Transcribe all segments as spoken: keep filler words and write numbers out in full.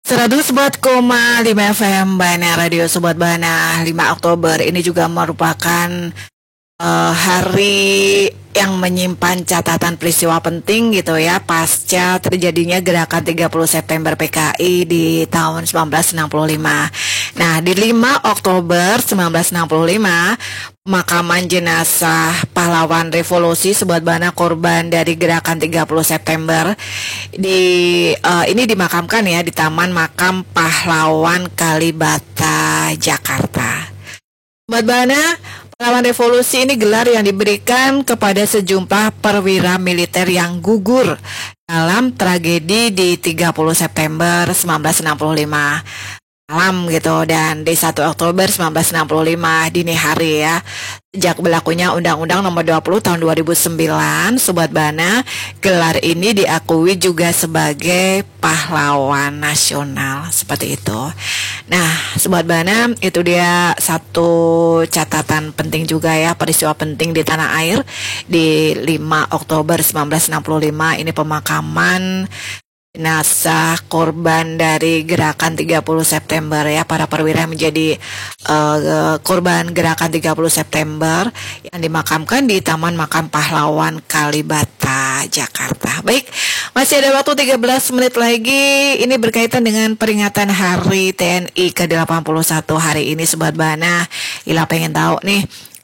seratus empat koma lima F M Bana Radio Sobat Bana. Lima Oktober ini juga merupakan uh, hari yang menyimpan catatan peristiwa penting gitu ya, pasca terjadinya gerakan tiga puluh September P K I di tahun seribu sembilan ratus enam puluh lima. Nah, di lima Oktober seribu sembilan ratus enam puluh lima, pemakaman jenazah pahlawan revolusi Sobat Bana korban dari gerakan tiga puluh September di uh, ini dimakamkan ya di Taman Makam Pahlawan Kalibata, Jakarta. Sobat Bana, pahlawan revolusi ini gelar yang diberikan kepada sejumlah perwira militer yang gugur dalam tragedi di tiga puluh September seribu sembilan ratus enam puluh lima malam gitu, dan di satu Oktober seribu sembilan ratus enam puluh lima dini hari ya, sejak berlakunya Undang-Undang Nomor dua puluh Tahun dua ribu sembilan, Sobat Bana, gelar ini diakui juga sebagai pahlawan nasional seperti itu. Nah, Sobat Bana, itu dia satu catatan penting juga ya, peristiwa penting di tanah air di lima Oktober seribu sembilan ratus enam puluh lima ini, pemakaman jenazah korban dari gerakan tiga puluh September ya, para perwira menjadi uh, korban gerakan tiga puluh September yang dimakamkan di Taman Makam Pahlawan Kalibata, Jakarta. Baik, masih ada waktu tiga belas menit lagi. Ini berkaitan dengan peringatan Hari T N I ke delapan puluh satu hari ini, Sobat Bana. Ila pengen tahu nih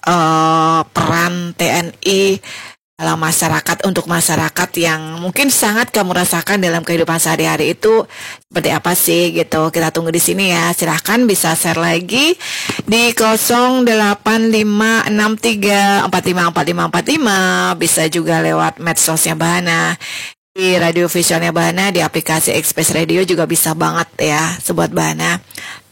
uh, peran T N I dalam masyarakat, untuk masyarakat yang mungkin sangat kamu rasakan dalam kehidupan sehari-hari itu seperti apa sih gitu. Kita tunggu di sini ya. Silahkan bisa share lagi di nol delapan lima enam tiga empat lima empat lima empat lima. Bisa juga lewat medsosnya Bana, di radio visualnya Bana, di aplikasi Express Radio juga bisa banget ya Sobat Bana.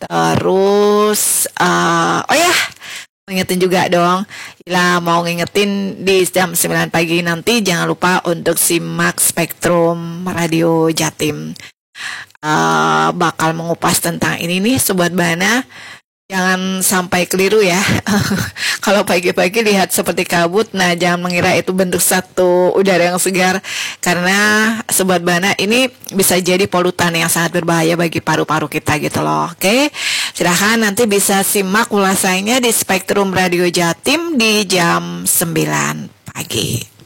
Terus uh, oh ya, ingetin juga dong, Ila mau ngingetin di jam sembilan pagi nanti jangan lupa untuk simak Spektrum Radio Jatim. Uh, bakal mengupas tentang ini nih Sobat Bana. Jangan sampai keliru ya. Kalau pagi-pagi lihat seperti kabut, nah jangan mengira itu bentuk satu udara yang segar, karena Sobat Bana ini bisa jadi polutan yang sangat berbahaya bagi paru-paru kita gitu loh. Oke, silahkan nanti bisa simak ulasannya di Spektrum Radio Jatim di jam sembilan pagi.